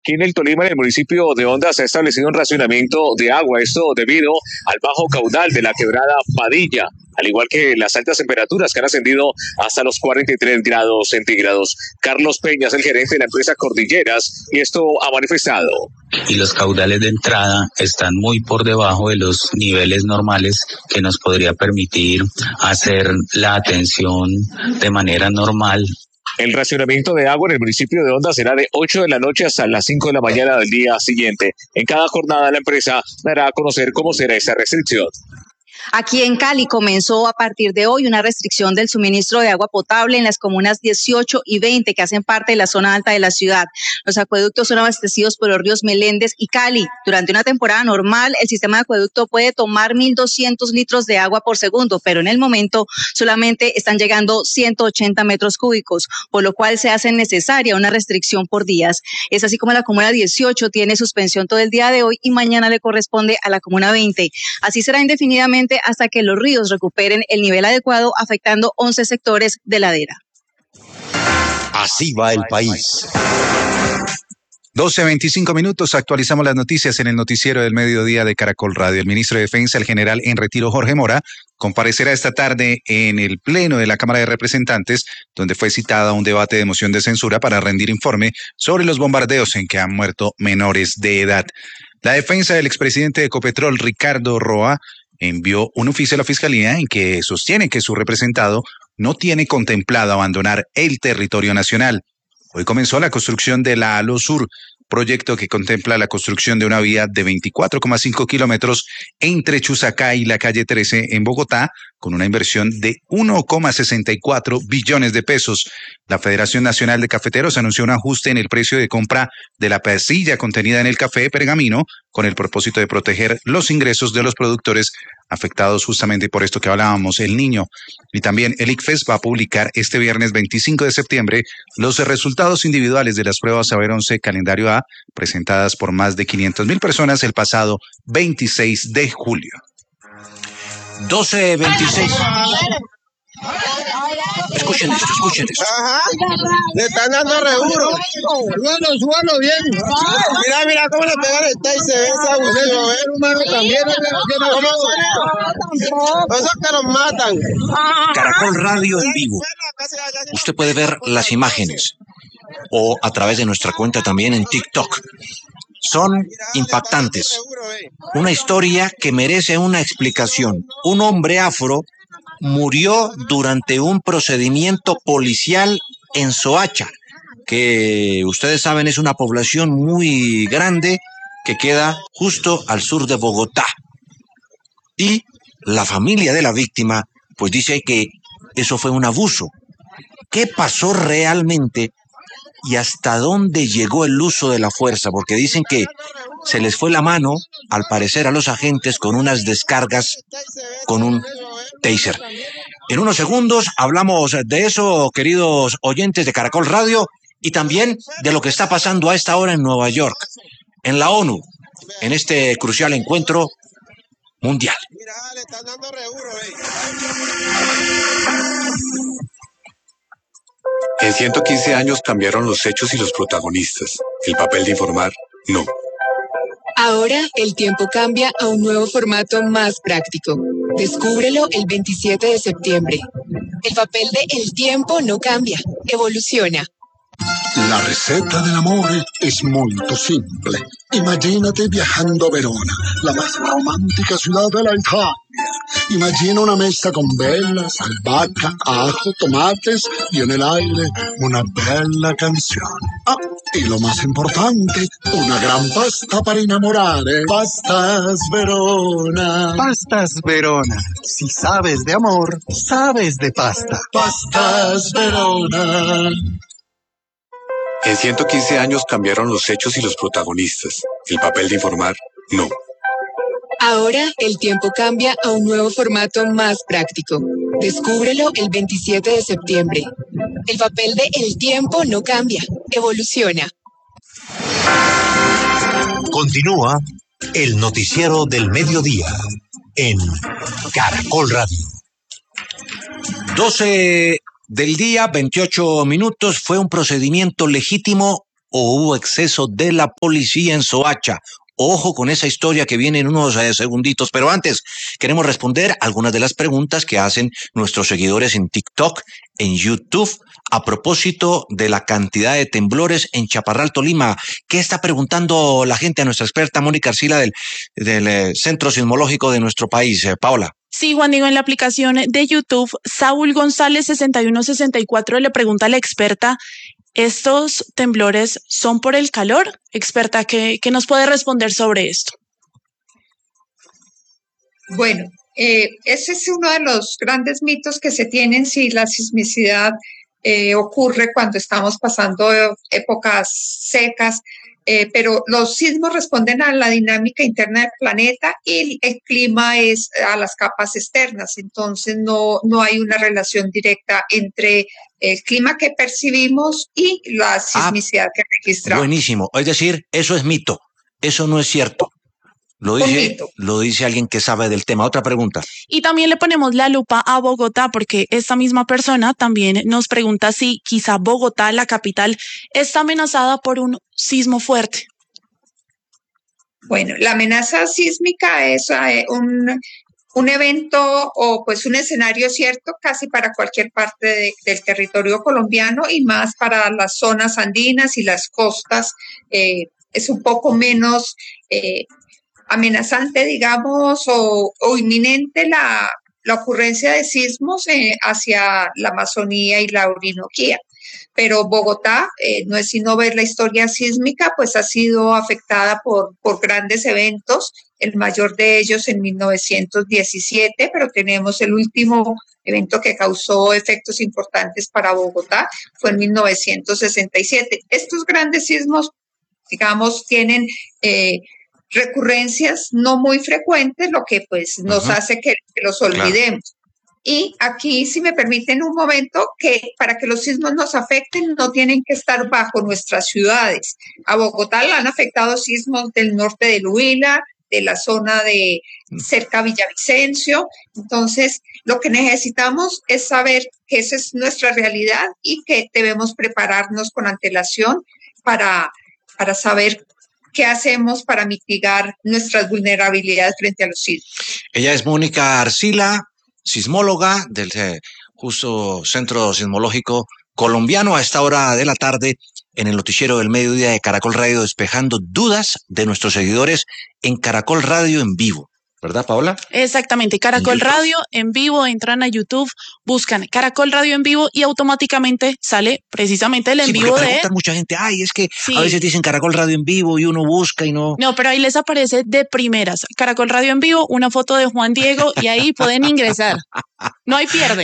Aquí en el Tolima, en el municipio de Honda, se ha establecido un racionamiento de agua, esto debido al bajo caudal de la quebrada Padilla, al igual que las altas temperaturas que han ascendido hasta los 43 grados centígrados. Carlos Peña es el gerente de la empresa Cordilleras y esto ha manifestado. Y los caudales de entrada están muy por debajo de los niveles normales que nos podría permitir hacer la atención de manera normal. El racionamiento de agua en el municipio de Honda será de 8 de la noche hasta las 5 de la mañana del día siguiente. En cada jornada la empresa dará a conocer cómo será esa restricción. Aquí en Cali comenzó a partir de hoy una restricción del suministro de agua potable en las comunas 18 y 20 que hacen parte de la zona alta de la ciudad. Los acueductos son abastecidos por los ríos Meléndez y Cali. Durante una temporada normal, el sistema de acueducto puede tomar 1.200 litros de agua por segundo, pero en el momento solamente están llegando 180 metros cúbicos, por lo cual se hace necesaria una restricción por días. Es así como la comuna 18 tiene suspensión todo el día de hoy y mañana le corresponde a la comuna 20. Así será indefinidamente hasta que los ríos recuperen el nivel adecuado, afectando 11 sectores de ladera. Así va el país. 12:25, actualizamos las noticias en el noticiero del mediodía de Caracol Radio. El ministro de Defensa, el general en retiro Jorge Mora, comparecerá esta tarde en el Pleno de la Cámara de Representantes, donde fue citada a un debate de moción de censura para rendir informe sobre los bombardeos en que han muerto menores de edad. La defensa del expresidente de Ecopetrol, Ricardo Roa, envió un oficio a la Fiscalía en que sostiene que su representado no tiene contemplado abandonar el territorio nacional. Hoy comenzó la construcción de la ALO Sur, proyecto que contempla la construcción de una vía de 24,5 kilómetros entre Chusacá y la calle 13 en Bogotá, con una inversión de 1,64 billones de pesos. La Federación Nacional de Cafeteros anunció un ajuste en el precio de compra de la pasilla contenida en el café Pergamino, con el propósito de proteger los ingresos de los productores afectados justamente por esto que hablábamos, el niño. Y también el ICFES va a publicar este viernes 25 de septiembre los resultados individuales de las pruebas Saber 11 Calendario A, presentadas por más de 500,000 personas el pasado 26 de julio. 12:26. Escuchen esto. Ajá. Le están dando re duro. Súbalo bien. Mira cómo le pegan el taser, se ve esa abusivo, humano también. ¿Cómo son? Esos que nos matan. Caracol Radio en vivo. Usted puede ver las imágenes o a través de nuestra cuenta también en TikTok. Son impactantes. Una historia que merece una explicación. Un hombre afro murió durante un procedimiento policial en Soacha, que ustedes saben es una población muy grande que queda justo al sur de Bogotá. Y la familia de la víctima pues dice que eso fue un abuso. ¿Qué pasó realmente y hasta dónde llegó el uso de la fuerza? Porque dicen que se les fue la mano, al parecer, a los agentes con unas descargas con un taser. En unos segundos hablamos de eso, queridos oyentes de Caracol Radio, y también de lo que está pasando a esta hora en Nueva York, en la ONU, en este crucial encuentro mundial. En 115 años cambiaron los hechos y los protagonistas. El papel de informar, no. Ahora el tiempo cambia a un nuevo formato más práctico. Descúbrelo el 27 de septiembre. El papel de El tiempo no cambia, evoluciona. La receta del amor es muy simple. Imagínate viajando a Verona, la más romántica ciudad de la Italia. Imagina una mesa con velas, albahaca, ajo, tomates y en el aire una bella canción. Ah, y lo más importante, una gran pasta para enamorar, ¿eh? Pastas Verona. Pastas Verona. Si sabes de amor, sabes de pasta. Pastas Verona. En 115 años cambiaron los hechos y los protagonistas. El papel de informar, no. Ahora el tiempo cambia a un nuevo formato más práctico. Descúbrelo el 27 de septiembre. El papel de El tiempo no cambia, evoluciona. Continúa el noticiero del mediodía en Caracol Radio. 12 del día, 28 minutos. Fue un procedimiento legítimo o hubo exceso de la policía en Soacha? Ojo con esa historia que viene en unos segunditos, pero antes queremos responder algunas de las preguntas que hacen nuestros seguidores en TikTok, en YouTube, a propósito de la cantidad de temblores en Chaparral, Tolima. ¿Qué está preguntando la gente a nuestra experta Mónica Arcila del Centro Sismológico de nuestro país? Paola. Sí, Juan Diego, en la aplicación de YouTube, Saúl González 6164 le pregunta a la experta: ¿estos temblores son por el calor? Experta, ¿qué nos puede responder sobre esto? Bueno, ese es uno de los grandes mitos que se tienen si la sismicidad ocurre cuando estamos pasando épocas secas, pero los sismos responden a la dinámica interna del planeta y el clima es a las capas externas, entonces no hay una relación directa entre el clima que percibimos y la sismicidad que registramos. Buenísimo, es decir, eso es mito, eso no es cierto. Lo dice alguien que sabe del tema. Otra pregunta. Y también le ponemos la lupa a Bogotá, porque esta misma persona también nos pregunta si quizá Bogotá, la capital, está amenazada por un sismo fuerte. Bueno, la amenaza sísmica es un evento o pues un escenario cierto casi para cualquier parte del territorio colombiano y más para las zonas andinas y las costas. Es un poco menos amenazante, digamos, o inminente la ocurrencia de sismos hacia la Amazonía y la Orinoquía. Pero Bogotá, no es sino ver la historia sísmica, pues ha sido afectada por grandes eventos, el mayor de ellos en 1917, pero tenemos el último evento que causó efectos importantes para Bogotá, fue en 1967. Estos grandes sismos, digamos, tienen recurrencias no muy frecuentes, lo que pues nos hace que los olvidemos. Claro. Y aquí, si me permiten un momento, que para que los sismos nos afecten no tienen que estar bajo nuestras ciudades. A Bogotá la han afectado sismos del norte del Huila, de la zona de cerca Villavicencio. Entonces, lo que necesitamos es saber que esa es nuestra realidad y que debemos prepararnos con antelación para saber qué hacemos para mitigar nuestras vulnerabilidades frente a los sismos. Ella es Mónica Arcila, sismóloga del justo Centro Sismológico Colombiano, a esta hora de la tarde en el noticiero del mediodía de Caracol Radio, despejando dudas de nuestros seguidores en Caracol Radio en vivo. ¿Verdad, Paola? Exactamente, Caracol Radio en vivo, entran a YouTube, buscan Caracol Radio en vivo y automáticamente sale precisamente el en vivo de... mucha gente, es que a veces dicen Caracol Radio en vivo y uno busca y no... No, pero ahí les aparece de primeras, Caracol Radio en vivo, una foto de Juan Diego y ahí pueden ingresar. No hay pierde.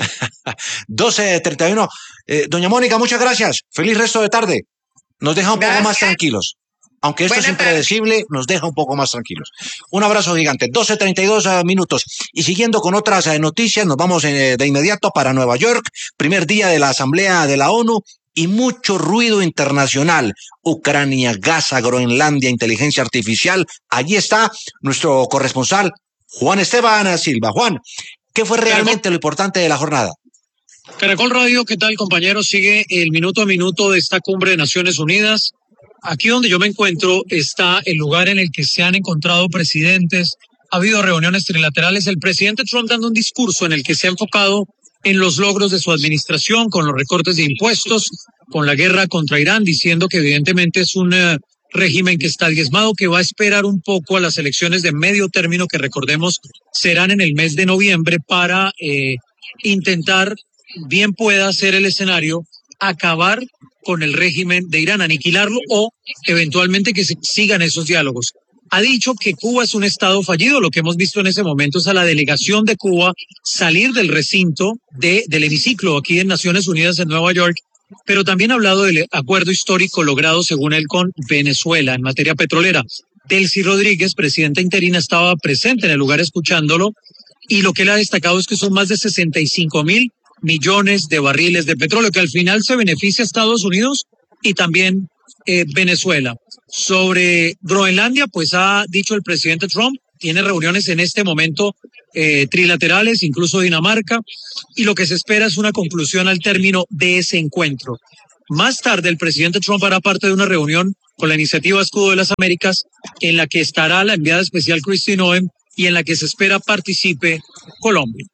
12:31. Doña Mónica, muchas gracias. Feliz resto de tarde. Nos deja un poco más tranquilos. Aunque esto es impredecible, nos deja un poco más tranquilos. Un abrazo gigante. 12:32 minutos. Y siguiendo con otras noticias, nos vamos de inmediato para Nueva York. Primer día de la Asamblea de la ONU y mucho ruido internacional. Ucrania, Gaza, Groenlandia, inteligencia artificial. Allí está nuestro corresponsal, Juan Esteban Silva. Juan, ¿qué fue realmente lo importante de la jornada? Caracol Radio, ¿qué tal, compañeros? Sigue el minuto a minuto de esta cumbre de Naciones Unidas. Aquí donde yo me encuentro está el lugar en el que se han encontrado presidentes, ha habido reuniones trilaterales, el presidente Trump dando un discurso en el que se ha enfocado en los logros de su administración, con los recortes de impuestos, con la guerra contra Irán, diciendo que evidentemente es un régimen que está diezmado, que va a esperar un poco a las elecciones de medio término, que recordemos serán en el mes de noviembre, para intentar, bien pueda ser el escenario, acabar con el régimen de Irán, aniquilarlo o eventualmente que se sigan esos diálogos. Ha dicho que Cuba es un estado fallido. Lo que hemos visto en ese momento es a la delegación de Cuba salir del recinto del hemiciclo aquí en Naciones Unidas en Nueva York, pero también ha hablado del acuerdo histórico logrado, según él, con Venezuela en materia petrolera. Delcy Rodríguez, presidenta interina, estaba presente en el lugar escuchándolo, y lo que él ha destacado es que son más de 65,000 millones de barriles de petróleo, que al final se beneficia a Estados Unidos y también Venezuela. Sobre Groenlandia, pues ha dicho el presidente Trump, tiene reuniones en este momento trilaterales, incluso Dinamarca, y lo que se espera es una conclusión al término de ese encuentro. Más tarde, el presidente Trump hará parte de una reunión con la iniciativa Escudo de las Américas, en la que estará la enviada especial Kristi Noem y en la que se espera participe Colombia.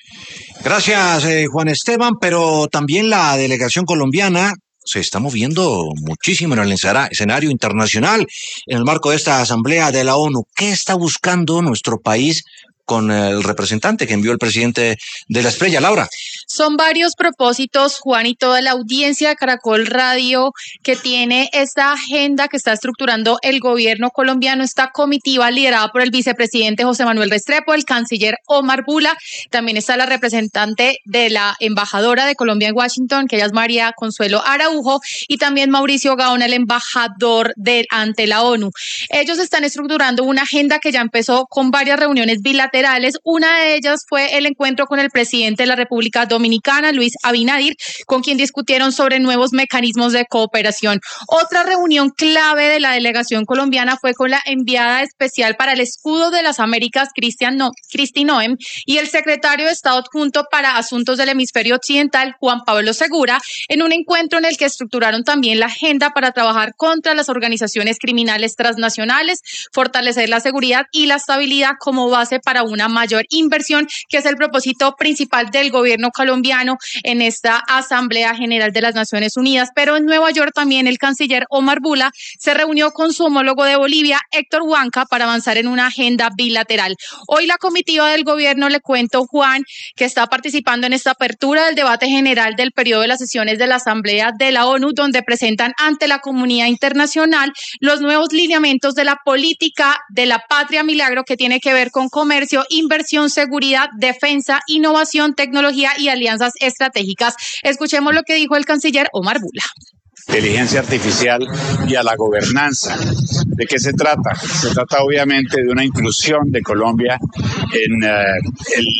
Gracias, Juan Esteban, pero también la delegación colombiana se está moviendo muchísimo en el escenario internacional en el marco de esta Asamblea de la ONU. ¿Qué está buscando nuestro país con el representante que envió el presidente de la Espriella, Laura? Son varios propósitos, Juan, y toda la audiencia de Caracol Radio que tiene esta agenda que está estructurando el gobierno colombiano, esta comitiva liderada por el vicepresidente José Manuel Restrepo, el canciller Omar Bula, también está la representante de la embajadora de Colombia en Washington, que ella es María Consuelo Araujo, y también Mauricio Gaona, el embajador ante la ONU. Ellos están estructurando una agenda que ya empezó con varias reuniones bilaterales. Una de ellas fue el encuentro con el presidente de la República Dominicana, Luis Abinader, con quien discutieron sobre nuevos mecanismos de cooperación. Otra reunión clave de la delegación colombiana fue con la enviada especial para el Escudo de las Américas, Kristi Noem, y el secretario de Estado adjunto para Asuntos del Hemisferio Occidental, Juan Pablo Segura, en un encuentro en el que estructuraron también la agenda para trabajar contra las organizaciones criminales transnacionales, fortalecer la seguridad y la estabilidad como base para una mayor inversión, que es el propósito principal del gobierno colombiano en esta Asamblea General de las Naciones Unidas. Pero en Nueva York también el canciller Omar Bula se reunió con su homólogo de Bolivia, Héctor Huanca, para avanzar en una agenda bilateral. Hoy la comitiva del gobierno, le cuento, Juan, que está participando en esta apertura del debate general del periodo de las sesiones de la Asamblea de la ONU, donde presentan ante la comunidad internacional los nuevos lineamientos de la política de la patria milagro, que tiene que ver con comercio, inversión, seguridad, defensa, innovación, tecnología y alianzas estratégicas. Escuchemos lo que dijo el canciller Omar Bula. Inteligencia artificial y a la gobernanza. ¿De qué se trata? Se trata obviamente de una inclusión de Colombia en el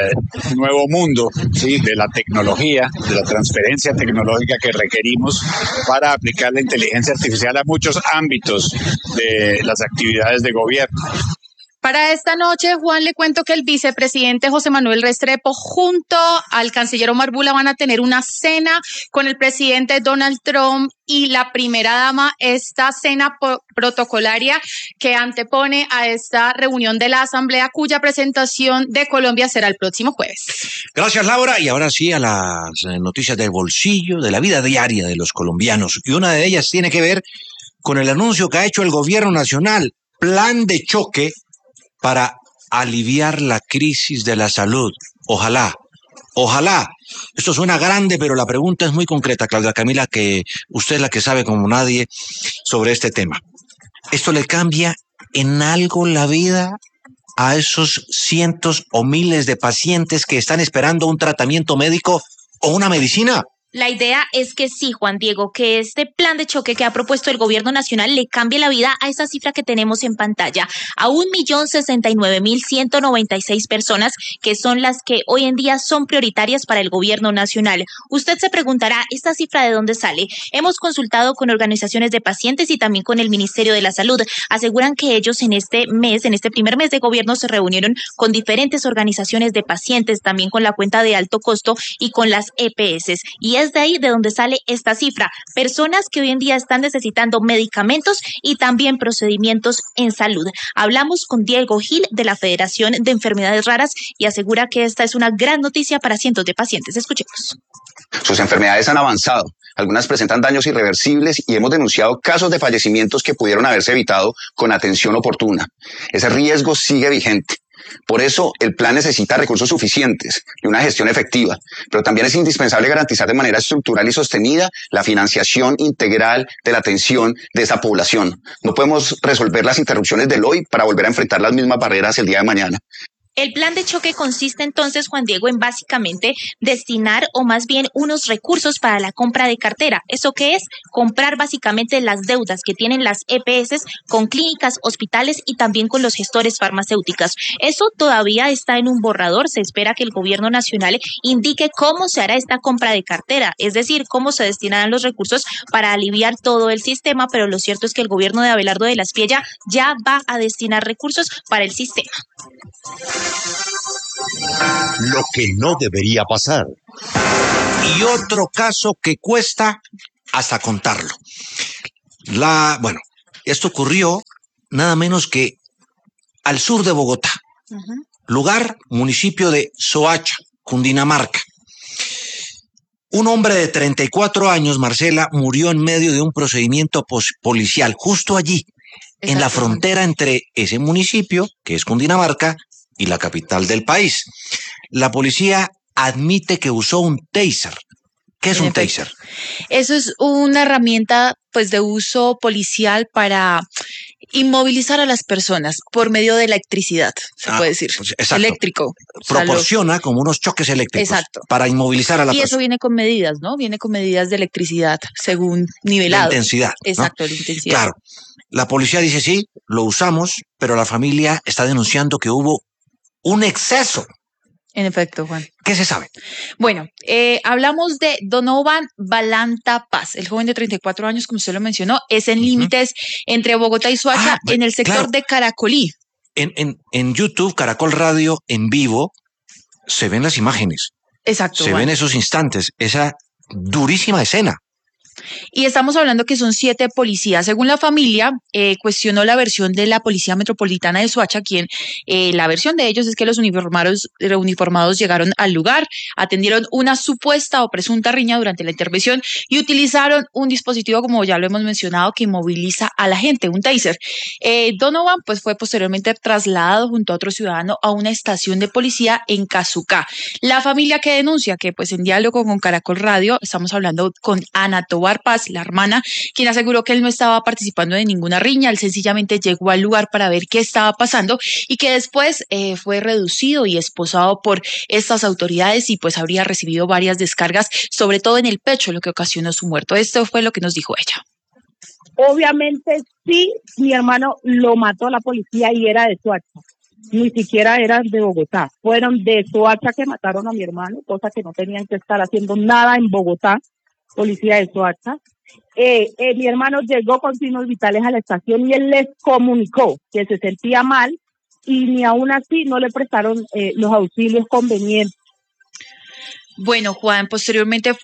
nuevo mundo, ¿sí?, de la tecnología, de la transferencia tecnológica que requerimos para aplicar la inteligencia artificial a muchos ámbitos de las actividades de gobierno. Para esta noche, Juan, le cuento que el vicepresidente José Manuel Restrepo junto al canciller Omar Bula van a tener una cena con el presidente Donald Trump y la primera dama, esta cena protocolaria que antepone a esta reunión de la Asamblea, cuya presentación de Colombia será el próximo jueves. Gracias, Laura. Y ahora sí a las noticias del bolsillo, de la vida diaria de los colombianos. Y una de ellas tiene que ver con el anuncio que ha hecho el gobierno nacional, plan de choque para aliviar la crisis de la salud. Ojalá. Esto suena grande, pero la pregunta es muy concreta, Claudia Camila, que usted es la que sabe como nadie sobre este tema. ¿Esto le cambia en algo la vida a esos cientos o miles de pacientes que están esperando un tratamiento médico o una medicina? La idea es que sí, Juan Diego, que este plan de choque que ha propuesto el gobierno nacional le cambie la vida a esa cifra que tenemos en pantalla, a 1.069.196 personas, que son las que hoy en día son prioritarias para el gobierno nacional. Usted se preguntará, ¿esta cifra de dónde sale? Hemos consultado con organizaciones de pacientes y también con el Ministerio de la Salud. Aseguran que ellos en este primer mes de gobierno, se reunieron con diferentes organizaciones de pacientes, también con la cuenta de alto costo y con las EPS. Y es de ahí de donde sale esta cifra. Personas que hoy en día están necesitando medicamentos y también procedimientos en salud. Hablamos con Diego Gil de la Federación de Enfermedades Raras y asegura que esta es una gran noticia para cientos de pacientes. Escuchemos. Sus enfermedades han avanzado. Algunas presentan daños irreversibles y hemos denunciado casos de fallecimientos que pudieron haberse evitado con atención oportuna. Ese riesgo sigue vigente. Por eso, el plan necesita recursos suficientes y una gestión efectiva, pero también es indispensable garantizar de manera estructural y sostenida la financiación integral de la atención de esa población. No podemos resolver las interrupciones del hoy para volver a enfrentar las mismas barreras el día de mañana. El plan de choque consiste entonces, Juan Diego, en básicamente destinar o más bien unos recursos para la compra de cartera. ¿Eso qué es? Comprar básicamente las deudas que tienen las EPS con clínicas, hospitales y también con los gestores farmacéuticos. Eso todavía está en un borrador. Se espera que el gobierno nacional indique cómo se hará esta compra de cartera, es decir, cómo se destinarán los recursos para aliviar todo el sistema, pero lo cierto es que el gobierno de Abelardo de la Espriella ya va a destinar recursos para el sistema. Lo que no debería pasar. Y otro caso que cuesta hasta contarlo. Bueno, esto ocurrió nada menos que al sur de Bogotá. Lugar, municipio de Soacha, Cundinamarca. Un hombre de 34 años, Marcela, murió en medio de un procedimiento policial, justo allí, en la frontera entre ese municipio, que es Cundinamarca, y la capital del país. La policía admite que usó un taser. ¿Qué es un taser? Eso es una herramienta pues de uso policial para inmovilizar a las personas por medio de electricidad, se puede decir. Exacto. Eléctrico. Proporciona como unos choques eléctricos. Exacto. Para inmovilizar a la persona. Y eso viene con medidas, ¿no? Viene con medidas de electricidad según nivelado. La intensidad. Exacto, ¿no? la intensidad. Claro. La policía dice sí, lo usamos, pero la familia está denunciando que hubo un exceso. En efecto, Juan. ¿Qué se sabe? Bueno, hablamos de Donovan Balanta Paz, el joven de 34 años, como usted lo mencionó, es en límites entre Bogotá y Soacha, en el sector de Caracolí. En YouTube, Caracol Radio en vivo, se ven las imágenes. Exacto. Se ven esos instantes, esa durísima escena. Y estamos hablando que son 7 policías. Según la familia, cuestionó la versión de la Policía Metropolitana de Soacha, quien la versión de ellos es que los uniformados llegaron al lugar, atendieron una supuesta o presunta riña durante la intervención y utilizaron un dispositivo, como ya lo hemos mencionado, que inmoviliza a la gente, un taser. Donovan pues fue posteriormente trasladado junto a otro ciudadano a una estación de policía en Casucá. La familia que denuncia, que pues en diálogo con Caracol Radio, estamos hablando con Ana Tobar Paz, la hermana, quien aseguró que él no estaba participando de ninguna riña, él sencillamente llegó al lugar para ver qué estaba pasando y que después fue reducido y esposado por estas autoridades y pues habría recibido varias descargas, sobre todo en el pecho, lo que ocasionó su muerte. Esto fue lo que nos dijo ella. Obviamente sí, mi hermano lo mató la policía y era de Soacha. Ni siquiera eran de Bogotá, fueron de Soacha que mataron a mi hermano, cosa que no tenían que estar haciendo nada en Bogotá. Policía de Soacha. Mi hermano llegó con signos vitales a la estación y él les comunicó que se sentía mal y ni aún así no le prestaron los auxilios convenientes. Bueno, Juan, posteriormente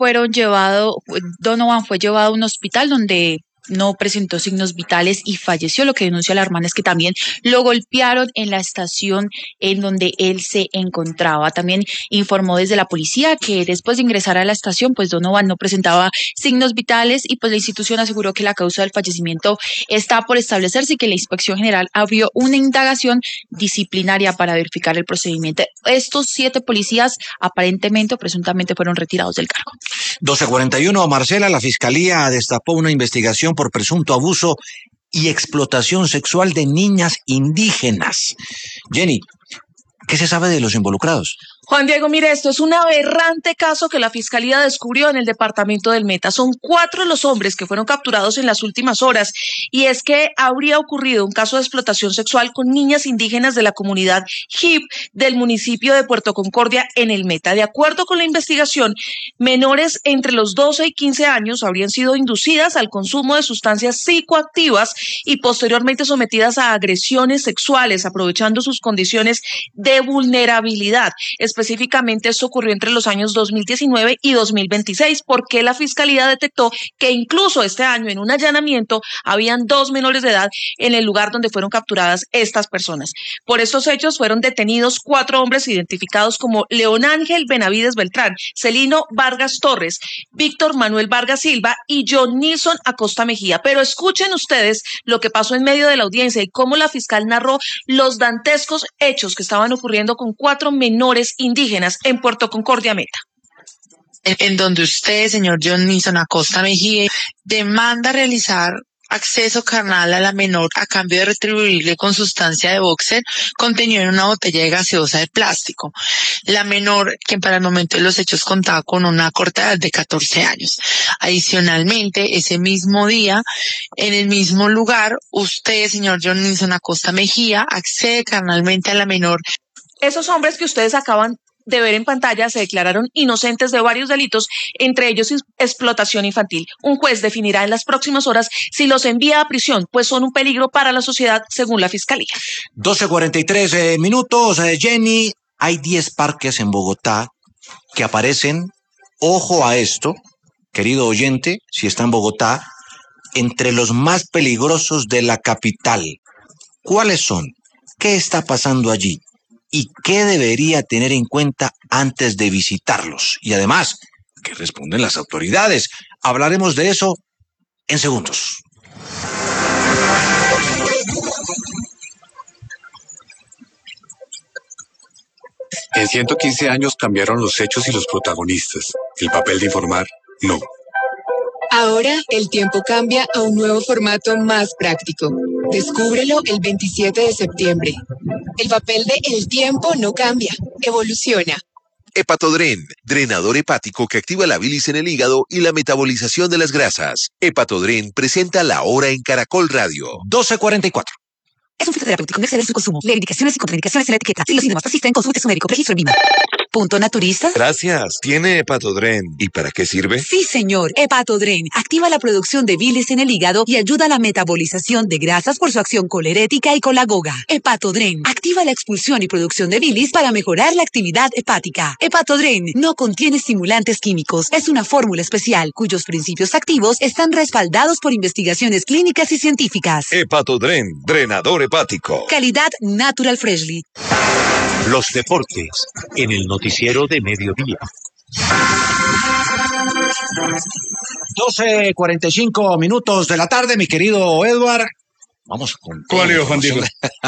Donovan fue llevado a un hospital donde no presentó signos vitales y falleció. Lo que denuncia la hermana es que también lo golpearon en la estación en donde él se encontraba. También informó desde la policía que después de ingresar a la estación, pues Donovan no presentaba signos vitales y pues la institución aseguró que la causa del fallecimiento está por establecerse y que la Inspección General abrió una indagación disciplinaria para verificar el procedimiento. Estos 7 policías aparentemente o presuntamente fueron retirados del cargo. 12:41, Marcela, la Fiscalía destapó una investigación por presunto abuso y explotación sexual de niñas indígenas. Jenny, ¿qué se sabe de los involucrados? Juan Diego, mire, esto es un aberrante caso que la Fiscalía descubrió en el departamento del Meta. Son 4 los hombres que fueron capturados en las últimas horas y es que habría ocurrido un caso de explotación sexual con niñas indígenas de la comunidad HIP del municipio de Puerto Concordia en el Meta. De acuerdo con la investigación, menores entre los 12 y 15 años habrían sido inducidas al consumo de sustancias psicoactivas y posteriormente sometidas a agresiones sexuales, aprovechando sus condiciones de vulnerabilidad. Específicamente, esto ocurrió entre los años 2019 y 2026, porque la Fiscalía detectó que incluso este año en un allanamiento habían 2 menores de edad en el lugar donde fueron capturadas estas personas. Por estos hechos fueron detenidos 4 hombres identificados como León Ángel Benavides Beltrán, Celino Vargas Torres, Víctor Manuel Vargas Silva y John Nilson Acosta Mejía. Pero escuchen ustedes lo que pasó en medio de la audiencia y cómo la fiscal narró los dantescos hechos que estaban ocurriendo con 4 menores indígenas en Puerto Concordia Meta. En donde usted, señor John Nilson Acosta Mejía, demanda realizar acceso carnal a la menor a cambio de retribuirle con sustancia de boxer contenido en una botella de gaseosa de plástico. La menor, que para el momento de los hechos contaba con una corta edad de 14 años. Adicionalmente, ese mismo día, en el mismo lugar, usted, señor John Nilson Acosta Mejía, accede carnalmente a la menor. Esos hombres que ustedes acaban de ver en pantalla se declararon inocentes de varios delitos, entre ellos explotación infantil. Un juez definirá en las próximas horas si los envía a prisión, pues son un peligro para la sociedad, según la Fiscalía. 12:43 minutos. Jenny, hay 10 parques en Bogotá que aparecen, ojo a esto, querido oyente, si está en Bogotá, entre los más peligrosos de la capital. ¿Cuáles son? ¿Qué está pasando allí? ¿Y qué debería tener en cuenta antes de visitarlos? Y además, ¿qué responden las autoridades? Hablaremos de eso en segundos. En 115 años cambiaron los hechos y los protagonistas. El papel de informar, no. Ahora el tiempo cambia a un nuevo formato más práctico. Descúbrelo el 27 de septiembre. El papel de El tiempo no cambia, evoluciona. Hepatodren, drenador hepático que activa la bilis en el hígado y la metabolización de las grasas. Hepatodren presenta La Hora en Caracol Radio. 12:44. Es un fitoterapéutico, no exceder su consumo. Leer indicaciones y contraindicaciones en la etiqueta. Si los síntomas persisten, consulte a su médico. Registro en Lima. ¿Punto naturista? Gracias. ¿Tiene Hepatodren? ¿Y para qué sirve? Sí, señor. Hepatodren activa la producción de bilis en el hígado y ayuda a la metabolización de grasas por su acción colerética y colagoga. Hepatodren activa la expulsión y producción de bilis para mejorar la actividad hepática. Hepatodren no contiene estimulantes químicos. Es una fórmula especial cuyos principios activos están respaldados por investigaciones clínicas y científicas. Hepatodren, drenador hepático. Calidad Natural Freshly. Los deportes en el noticiero de mediodía. 12:45 de la tarde, mi querido Edward. Vamos con todo. ¿Cuál es, Juan Diego?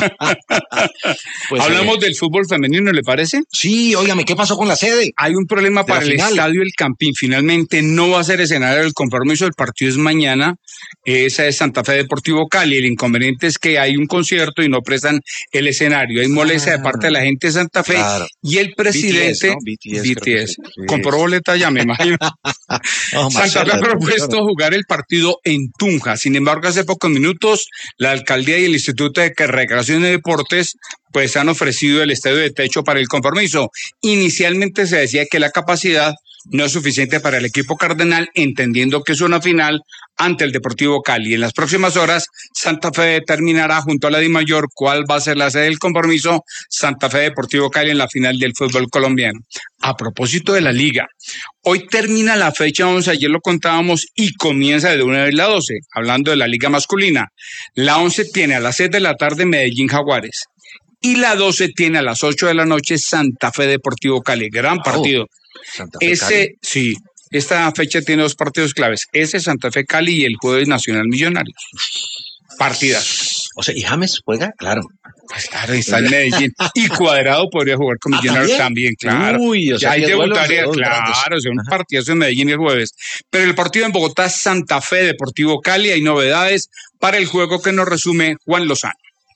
Pues, Hablamos del fútbol femenino, ¿le parece? Sí, óigame, ¿qué pasó con la sede? Hay un problema para el estadio El Campín. Finalmente no va a ser escenario del compromiso. El partido es mañana. Esa es Santa Fe Deportivo Cali. El inconveniente es que hay un concierto y no prestan el escenario. Hay molestia de parte de la gente de Santa Fe. Claro. Y el presidente BTS. Compró boleta ya, me imagino. Santa Fe ha propuesto jugar el partido en Tunja. Sin embargo, hace pocos minutos la alcaldía y el Instituto de Recreación y Deportes pues han ofrecido el estadio de techo para el compromiso. Inicialmente se decía que la capacidad no es suficiente para el equipo cardenal, entendiendo que es una final ante el Deportivo Cali. En las próximas horas, Santa Fe determinará junto a la DIMAYOR cuál va a ser la sede del compromiso Santa Fe Deportivo Cali en la final del fútbol colombiano. A propósito de la liga, hoy termina la fecha 11, ayer lo contábamos, y comienza de una vez la 12, hablando de la liga masculina. La 11 tiene a las 6 de la tarde Medellín Jaguares. Y la 12 tiene a las 8 de la noche Santa Fe Deportivo Cali. Gran partido. Sí, esta fecha tiene dos partidos claves. Ese Santa Fe Cali y el jueves Nacional Millonarios. Partidas. O sea, ¿y James juega? Claro. Pues claro, está en Medellín. Y Cuadrado podría jugar con Millonarios también, claro. Uy, o sea, ahí debutaría, claro, o sea, un partidazo en Medellín el jueves. Pero el partido en Bogotá, Santa Fe Deportivo Cali, hay novedades para el juego que nos resume Juan Lozano.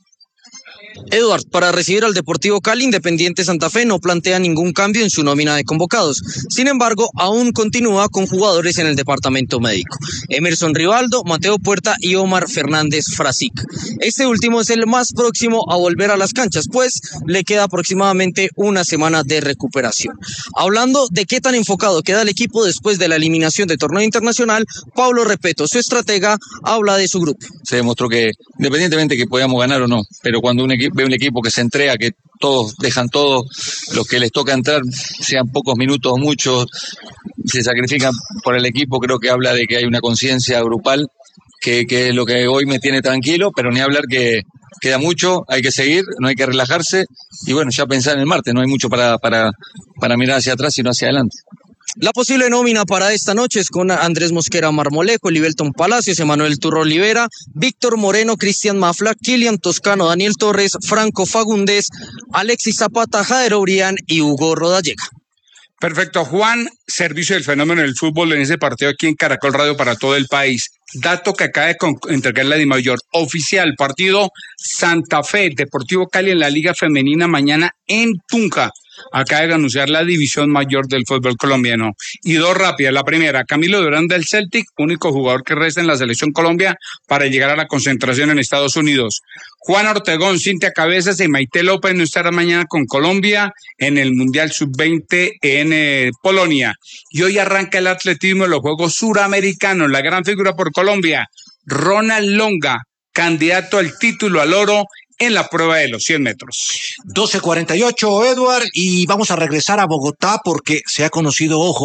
Edward, para recibir al Deportivo Cali, Independiente Santa Fe no plantea ningún cambio en su nómina de convocados. Sin embargo, aún continúa con jugadores en el departamento médico: Emerson Rivaldo, Mateo Puerta y Omar Fernández Frasic. Este último es el más próximo a volver a las canchas, pues le queda aproximadamente una semana de recuperación. Hablando de qué tan enfocado queda el equipo después de la eliminación de torneo internacional, Pablo Repeto, su estratega, habla de su grupo. Se demostró que, independientemente que podamos ganar o no, pero cuando ve un equipo que se entrega, que todos dejan todo, los que les toca entrar, sean pocos minutos o muchos, se sacrifican por el equipo, creo que habla de que hay una conciencia grupal, que es lo que hoy me tiene tranquilo, pero ni hablar que queda mucho, hay que seguir, no hay que relajarse, y bueno, ya pensar en el martes, no hay mucho para mirar hacia atrás, sino hacia adelante. La posible nómina para esta noche es con Andrés Mosquera Marmolejo, Livelton Palacios, Emanuel Turro Olivera, Víctor Moreno, Cristian Mafla, Kilian Toscano, Daniel Torres, Franco Fagundes, Alexis Zapata, Jairo Urián y Hugo Rodallega. Perfecto, Juan, servicio del fenómeno del fútbol en ese partido aquí en Caracol Radio para todo el país. Dato que acaba de entregar la DIMAYOR oficial, partido Santa Fe Deportivo Cali en la Liga Femenina mañana en Tunja. Acaba de anunciar la división mayor del fútbol colombiano. Y dos rápidas. La primera, Camilo Durán del Celtic, único jugador que resta en la selección Colombia para llegar a la concentración en Estados Unidos. Juan Ortegón, Cintia Cabezas y Maite López no estarán mañana con Colombia en el Mundial Sub-20 en Polonia. Y hoy arranca el atletismo en los Juegos Suramericanos. La gran figura por Colombia, Ronald Longa, candidato al título al oro en la prueba de los 100 metros. 12:48, Edward, y vamos a regresar a Bogotá porque se ha conocido, ojo,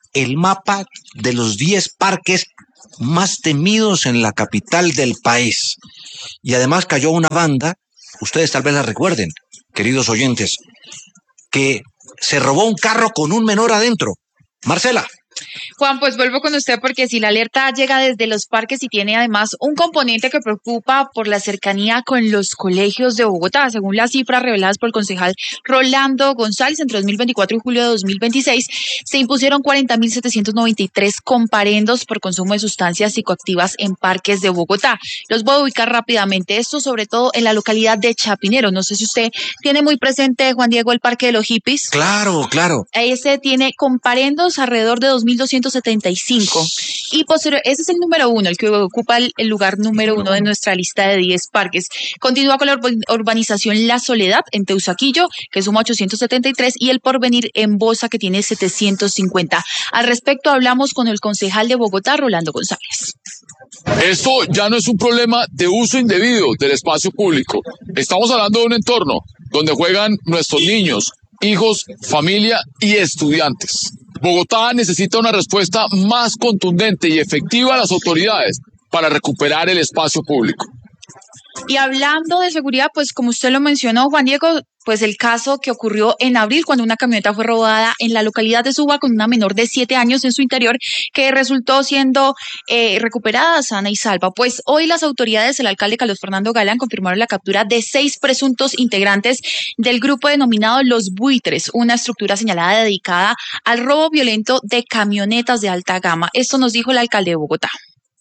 el mapa de los 10 parques más temidos en la capital del país. Y además cayó una banda, ustedes tal vez la recuerden, queridos oyentes, que se robó un carro con un menor adentro. Marcela. Juan, pues vuelvo con usted porque si la alerta llega desde los parques y tiene además un componente que preocupa por la cercanía con los colegios de Bogotá, según las cifras reveladas por el concejal Rolando González, entre 2024 y julio de 2026 se impusieron 40.793 comparendos por consumo de sustancias psicoactivas en parques de Bogotá. Los voy a ubicar rápidamente, esto sobre todo en la localidad de Chapinero. No sé si usted tiene muy presente, Juan Diego, el Parque de los Hippies. Claro, claro. Ese tiene comparendos alrededor de 2.275 y posterior, ese es el número 1, el que ocupa el lugar número 1 de nuestra lista de 10 parques. Continúa con la urbanización La Soledad en Teusaquillo, que suma 873, y el Porvenir en Bosa, que tiene 750. Al respecto hablamos con el concejal de Bogotá, Rolando González. Esto ya no es un problema de uso indebido del espacio público. Estamos hablando de un entorno donde juegan nuestros niños, hijos, familia y estudiantes. Bogotá necesita una respuesta más contundente y efectiva a las autoridades para recuperar el espacio público. Y hablando de seguridad, pues como usted lo mencionó, Juan Diego, pues el caso que ocurrió en abril cuando una camioneta fue robada en la localidad de Suba con una menor de 7 años en su interior que resultó siendo recuperada sana y salva. Pues hoy las autoridades, el alcalde Carlos Fernando Galán, confirmaron la captura de 6 presuntos integrantes del grupo denominado Los Buitres, una estructura señalada dedicada al robo violento de camionetas de alta gama. Esto nos dijo el alcalde de Bogotá.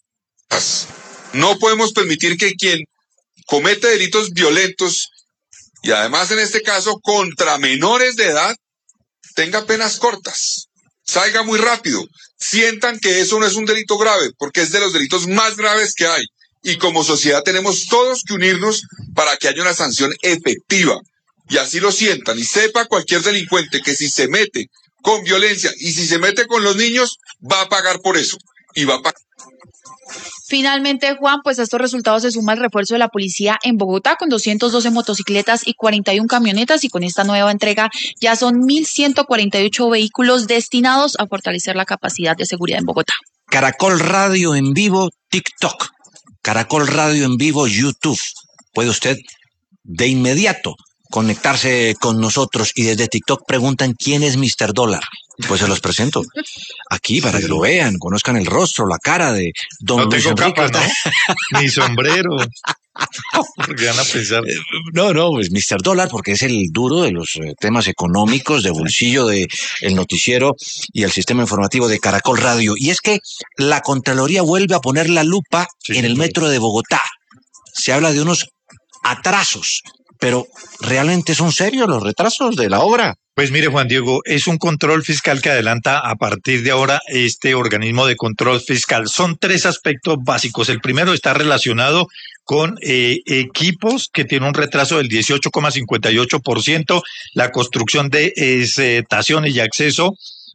No podemos permitir que quien comete delitos violentos y además en este caso contra menores de edad tenga penas cortas, salga muy rápido, sientan que eso no es un delito grave porque es de los delitos más graves que hay y como sociedad tenemos todos que unirnos para que haya una sanción efectiva y así lo sientan y sepa cualquier delincuente que si se mete con violencia y si se mete con los niños va a pagar por eso y va a pagar. Finalmente, Juan, pues a estos resultados se suma el refuerzo de la policía en Bogotá con 212 motocicletas y 41 camionetas y con esta nueva entrega ya son 1.148 vehículos destinados a fortalecer la capacidad de seguridad en Bogotá. Caracol Radio en vivo, TikTok. Caracol Radio en vivo, YouTube. Puede usted de inmediato conectarse con nosotros y desde TikTok preguntan quién es Mr. Dólar. Pues se los presento aquí para que lo vean, conozcan el rostro, la cara de don No Luis tengo Enrique. capa, ¿no? Ni sombrero. Porque van a pensar. No, pues Mr. Dólar, porque es el duro de los temas económicos, de bolsillo de el noticiero y el sistema informativo de Caracol Radio. Y es que la Contraloría vuelve a poner la lupa en el metro de Bogotá. Se habla de unos atrasos, pero ¿realmente son serios los retrasos de la obra? Pues mire, Juan Diego, es un control fiscal que adelanta a partir de ahora este organismo de control fiscal. Son 3 aspectos básicos. El primero está relacionado con equipos que tienen un retraso del 18,58%, la construcción de estaciones y acceso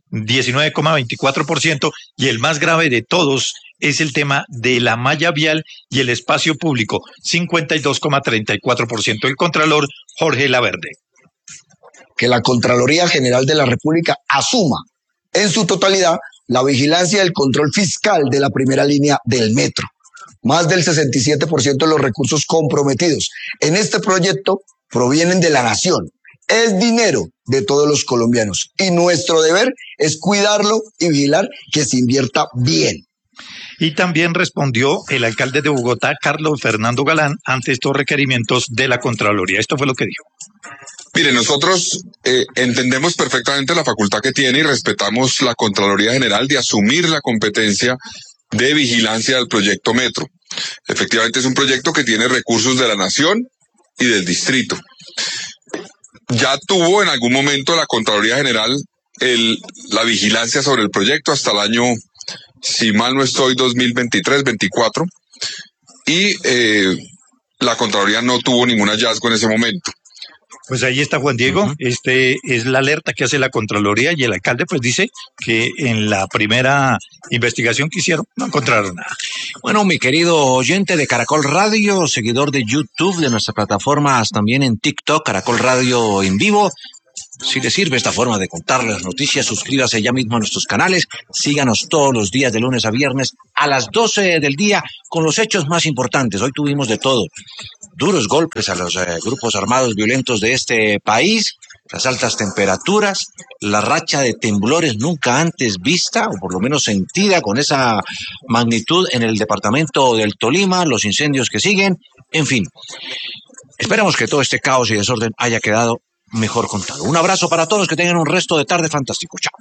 19,24% y el más grave de todos es el tema de la malla vial y el espacio público, 52,34%. El contralor Jorge Laverde. Que la Contraloría General de la República asuma en su totalidad la vigilancia y el control fiscal de la primera línea del metro. Más del 67% de los recursos comprometidos en este proyecto provienen de la nación. Es dinero de todos los colombianos y nuestro deber es cuidarlo y vigilar que se invierta bien. Y también respondió el alcalde de Bogotá, Carlos Fernando Galán, ante estos requerimientos de la Contraloría. Esto fue lo que dijo. Mire, nosotros entendemos perfectamente la facultad que tiene y respetamos la Contraloría General de asumir la competencia de vigilancia del proyecto Metro. Efectivamente es un proyecto que tiene recursos de la nación y del distrito. Ya tuvo en algún momento la Contraloría General la vigilancia sobre el proyecto hasta el año, si mal no estoy, 2023-24 y la Contraloría no tuvo ningún hallazgo en ese momento. Pues ahí está Juan Diego, este es la alerta que hace la Contraloría y el alcalde pues dice que en la primera investigación que hicieron no encontraron nada. Bueno, mi querido oyente de Caracol Radio, seguidor de YouTube, de nuestras plataformas también en TikTok, Caracol Radio en vivo, Si le sirve esta forma de contarle las noticias, suscríbase ya mismo a nuestros canales. Síganos todos los días de lunes a viernes a las 12 del día con los hechos más importantes. Hoy tuvimos de todo. Duros golpes a los grupos armados violentos de este país, las altas temperaturas, la racha de temblores nunca antes vista, o por lo menos sentida con esa magnitud en el departamento del Tolima, los incendios que siguen, en fin. Esperamos que todo este caos y desorden haya quedado mejor contado. Un abrazo para todos, que tengan un resto de tarde fantástico. Chao.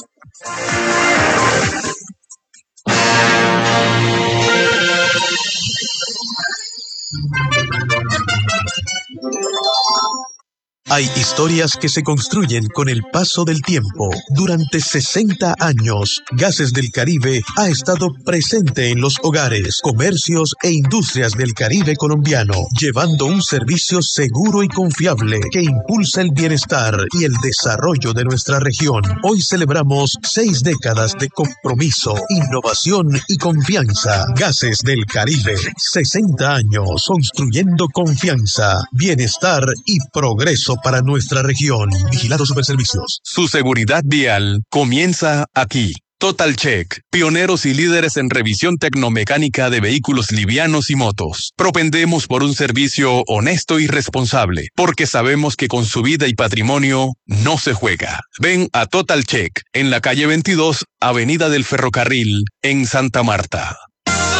Hay historias que se construyen con el paso del tiempo. Durante 60 años, Gases del Caribe ha estado presente en los hogares, comercios e industrias del Caribe colombiano, llevando un servicio seguro y confiable que impulsa el bienestar y el desarrollo de nuestra región. Hoy celebramos 6 décadas de compromiso, innovación y confianza. Gases del Caribe, 60 años construyendo confianza, bienestar y progreso para nuestra región. Vigilado Superservicios. Su seguridad vial comienza aquí. Total Check, pioneros y líderes en revisión tecnomecánica de vehículos livianos y motos. Propendemos por un servicio honesto y responsable, porque sabemos que con su vida y patrimonio no se juega. Ven a Total Check, en la calle 22, Avenida del Ferrocarril, en Santa Marta.